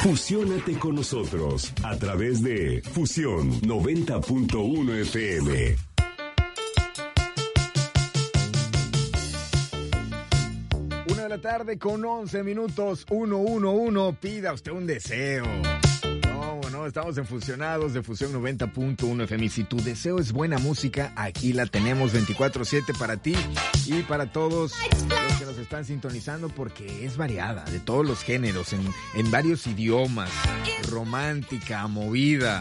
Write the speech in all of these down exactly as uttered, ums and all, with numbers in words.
Fusiónate con nosotros a través de Fusión noventa punto uno F M. Una de la tarde con once minutos, uno uno uno. Pida usted un deseo. No, no, estamos en Fusionados de Fusión noventa punto uno F M. Y si tu deseo es buena música, aquí la tenemos veinticuatro siete para ti y para todos los que nos están sintonizando, porque es variada, de todos los géneros, en, en varios idiomas. Romántica, movida,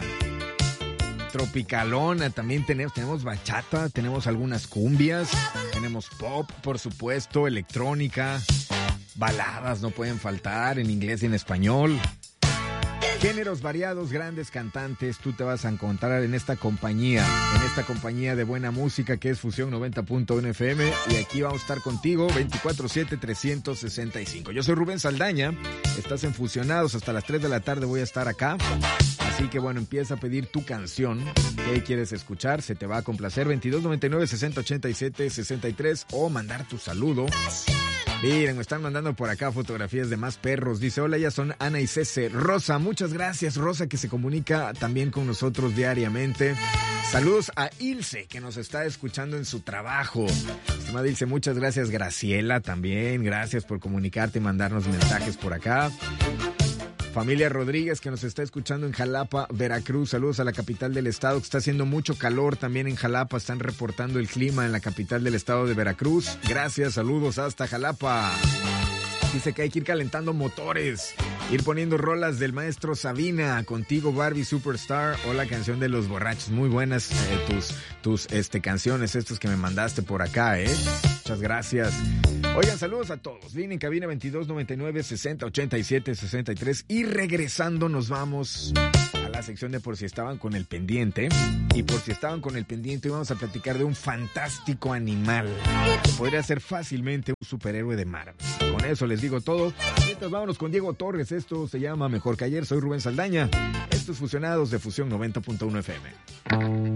tropicalona, también tenemos, tenemos bachata, tenemos algunas cumbias, tenemos pop, por supuesto, electrónica, baladas no pueden faltar, en inglés y en español. Géneros variados, grandes cantantes, tú te vas a encontrar en esta compañía, en esta compañía de buena música que es Fusión noventa punto uno F M, y aquí vamos a estar contigo veinticuatro siete, trescientos sesenta y cinco. Yo soy Rubén Saldaña, estás en Fusionados, hasta las tres de la tarde voy a estar acá, así que bueno, empieza a pedir tu canción, ¿qué quieres escuchar? Se te va a complacer, veintidós noventa y nueve, sesenta ochenta y siete, sesenta y tres, o mandar tu saludo. Miren, me están mandando por acá fotografías de más perros. Dice, hola, ya son Ana y Cece. Rosa, muchas gracias, Rosa, que se comunica también con nosotros diariamente. Saludos a Ilse, que nos está escuchando en su trabajo. Estimada Ilse, muchas gracias. Graciela también, gracias por comunicarte y mandarnos mensajes por acá. Familia Rodríguez, que nos está escuchando en Jalapa, Veracruz. Saludos a la capital del estado, que está haciendo mucho calor también en Jalapa. Están reportando el clima en la capital del estado de Veracruz. Gracias, saludos hasta Jalapa. Dice que hay que ir calentando motores, ir poniendo rolas del maestro Sabina. Contigo, Barbie Superstar, o la canción de los borrachos. Muy buenas eh, tus, tus este, canciones, estas que me mandaste por acá, ¿eh? Muchas gracias. Oigan, saludos a todos. Línea en cabina veintidós noventa y nueve, sesenta ochenta y siete, sesenta y tres. Y regresando nos vamos a la sección de por si estaban con el pendiente. Y por si estaban con el pendiente, vamos a platicar de un fantástico animal que podría ser fácilmente un superhéroe de Marvel. Con eso les digo todo. Mientras vámonos con Diego Torres. Esto se llama Mejor que Ayer. Soy Rubén Saldaña. Estos Fusionados de Fusión noventa punto uno F M.